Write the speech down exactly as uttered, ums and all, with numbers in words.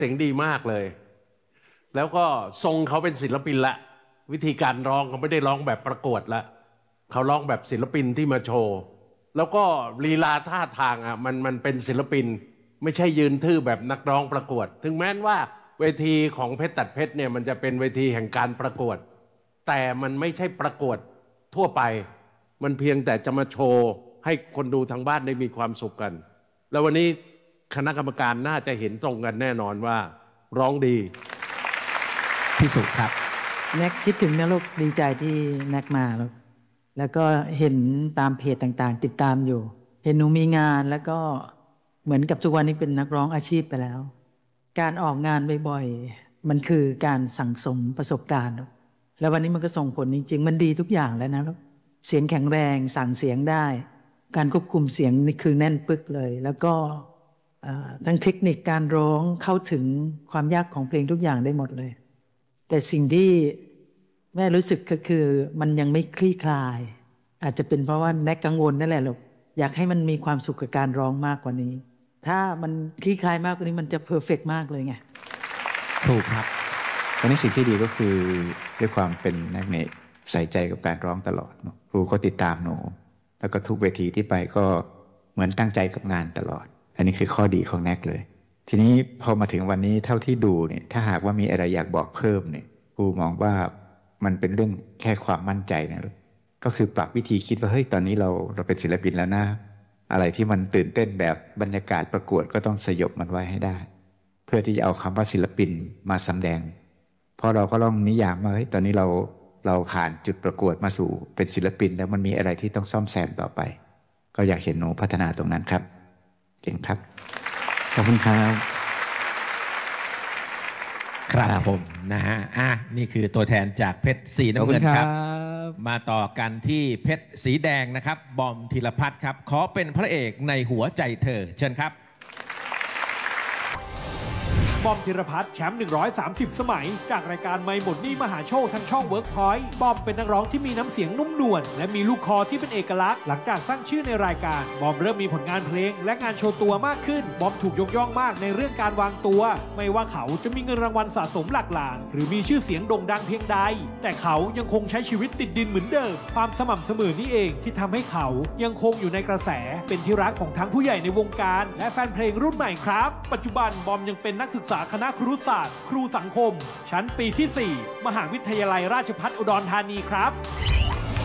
เสียงดีมากเลยแล้วก็ทรงเขาเป็นศิลปินละวิธีการร้องเขาไม่ได้ร้องแบบประกวดละเขาร้องแบบศิลปินที่มาโชว์แล้วก็ลีลาท่าทางอ่ะมันมันเป็นศิลปินไม่ใช่ยืนทื่อแบบนักร้องประกวดถึงแม้ว่าเวทีของเพชรตัดเพชรเนี่ยมันจะเป็นเวทีแห่งการประกวดแต่มันไม่ใช่ประกวดทั่วไปมันเพียงแต่จะมาโชว์ให้คนดูทางบ้านได้มีความสุขกันแล้ววันนี้คณะกรรมการน่าจะเห็นตรงกันแน่นอนว่าร้องดีพี่สุครับแน็กคิดถึงนะลูกดีใจที่แน็กมาลูกแล้วก็เห็นตามเพจต่างๆติดตามอยู่เห็นหนูมีงานแล้วก็เหมือนกับทุกวันนี้เป็นนักร้องอาชีพไปแล้วการออกงานบ่อยๆมันคือการสั่งสมประสบการณ์แล้ววันนี้มันก็ส่งผลจริงๆมันดีทุกอย่างแล้วนะลูกเสียงแข็งแรงสั่งเสียงได้การควบคุมเสียงนี่คือแน่นปึกเลยแล้วก็ทั้งเทคนิคการร้องเข้าถึงความยากของเพลงทุกอย่างได้หมดเลยแต่สิ่งที่แม่รู้สึกก็คือมันยังไม่คลี่คลายอาจจะเป็นเพราะว่าแน็กกังวลนั่นแหละลูกอยากให้มันมีความสุขกับการร้องมากกว่านี้ถ้ามันคลี่คลายมากกว่านี้มันจะเพอร์เฟกต์มากเลยไงถูกครับวันนี้สิ่งที่ดีก็คือด้วยความเป็นแน็กเนี่ยใส่ใจกับการร้องตลอดครูก็ติดตามหนูแล้วก็ทุกเวทีที่ไปก็เหมือนตั้งใจกับงานตลอดอันนี้คือข้อดีของแน็กเลยทีนี้พอมาถึงวันนี้เท่าที่ดูเนี่ยถ้าหากว่ามีอะไรอยากบอกเพิ่มเนี่ยครูมองว่ามันเป็นเรื่องแค่ความมั่นใจนะก็คือปรับวิธีคิดว่าเฮ้ยตอนนี้เราเราเป็นศิลปินแล้วนะอะไรที่มันตื่นเต้นแบบบรรยากาศประกวดก็ต้องสยบมันไว้ให้ได้เพื่อที่จะเอาคำว่าศิลปินมาสำแดงเพราะเราก็ลองนิยามว่าเฮ้ยตอนนี้เราเราผ่านจุดประกวดมาสู่เป็นศิลปินแล้วมันมีอะไรที่ต้องซ่อมแซมต่อไปก็อยากเห็นหนูพัฒนาตรงนั้นครับเก่งครับขอบคุณครับครับผมนะฮะอ่ะนี่คือตัวแทนจากเพชรสีน้ำเงินครับมาต่อกันที่เพชรสีแดงนะครับบอมธีรพัฒน์ครับขอเป็นพระเอกในหัวใจเธอเชิญครับบอมธีรพัฒน์แชมป์หนึ่งร้อยสามสิบสมัยจากรายการไม่หมดหนี้มหาโชคทางช่องเวิร์กพอยต์บอมเป็นนักร้องที่มีน้ำเสียงนุ่มนวลและมีลูกคอที่เป็นเอกลักษณ์หลังจากสร้างชื่อในรายการบอมเริ่มมีผลงานเพลงและงานโชว์ตัวมากขึ้นบอมถูกยกย่องมากในเรื่องการวางตัวไม่ว่าเขาจะมีเงินรางวัลสะสมหลักล้านหรือมีชื่อเสียงโด่งดังเพียงใดแต่เขายังคงใช้ชีวิตติดดินเหมือนเดิมความสม่ำเสมอนี่เองที่ทำให้เขายังคงอยู่ในกระแสเป็นที่รักของทั้งผู้ใหญ่ในวงการและแฟนเพลงรุ่นใหม่ครับปัจจุบันบอมยังเป็นนักศึกษาคณะครุศาสตร์ครูสังคมชั้นปีที่สี่มหาวิทยาลัยราชภัฏอุดรธานีครับ